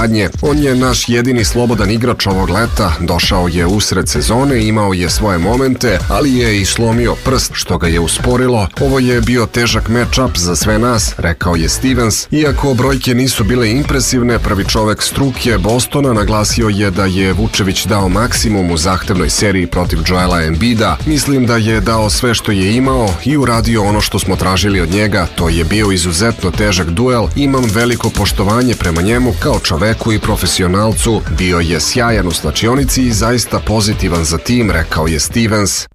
saradnje. On je naš jedini slobodan igrač ovog leta, došao je usred sezone, imao je svoje momente, ali je i slomio prst, što ga je usporilo. Ovo je bio težak match-up za sve nas, rekao je Stevens. Iako brojke nisu bile impresivne, prvi čovek struke Bostona naglasio je da je Vučević dao maksimum u zahtevnoj seriji protiv Joela Embida. Mislim da je dao sve što je imao i uradio ono što smo tražili od njega. To je bio izuzetno težak duel. Imam veliko poštovanje prema njemu kao čoveku i profesionalcu. Bio je sjajan u slačionici i zaista pozitivan za tim, rekao je Stevens.